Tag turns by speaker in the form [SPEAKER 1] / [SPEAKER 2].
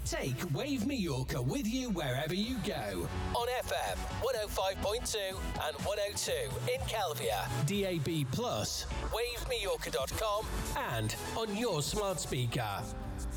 [SPEAKER 1] Take Wave Mallorca with you wherever you go. On FM 105.2 and 102 in Calvia, DAB+, wavemallorca.com, and on your smart speaker.